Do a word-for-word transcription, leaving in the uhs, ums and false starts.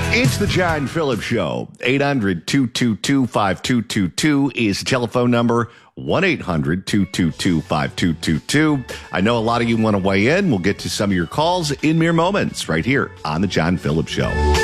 It's the John Phillips Show. eight hundred, two two two, five two two two is the telephone number. one eight hundred, two two two, five two two two. I know a lot of you want to weigh in. We'll get to some of your calls in mere moments right here on the John Phillips Show.